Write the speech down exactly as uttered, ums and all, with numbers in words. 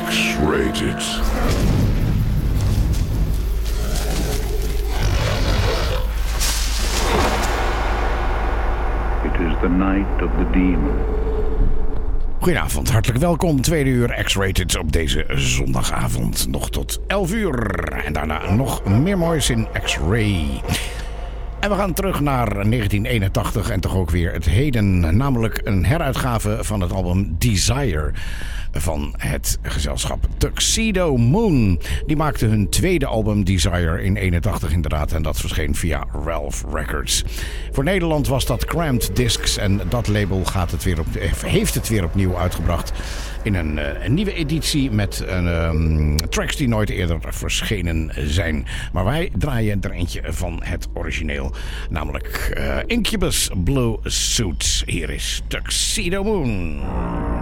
X-Rated. It is the night of the demon. Goedenavond, hartelijk welkom. Tweede uur X-Rated op deze zondagavond. Nog tot elf uur. En daarna nog meer moois in X-Ray. En we gaan terug naar negentien eenentachtig en toch ook weer het heden. Namelijk een heruitgave van het album Desire van het gezelschap Tuxedo Moon. Die maakte hun tweede album Desire in eenentachtig inderdaad. En dat verscheen via Ralph Records. Voor Nederland was dat Cramped Discs. En dat label gaat het weer op, heeft het weer opnieuw uitgebracht. In een, een nieuwe editie met um, tracks die nooit eerder verschenen zijn. Maar wij draaien er eentje van het origineel. Namelijk uh, Incubus Blue Suit. Hier is Tuxedo Moon.